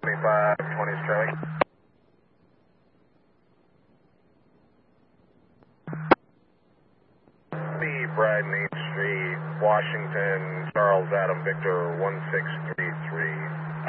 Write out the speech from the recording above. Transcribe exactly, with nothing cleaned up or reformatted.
twenty-five, twenty is Charlie. The Brad Main Street, Washington, Charles Adam Victor, one six three.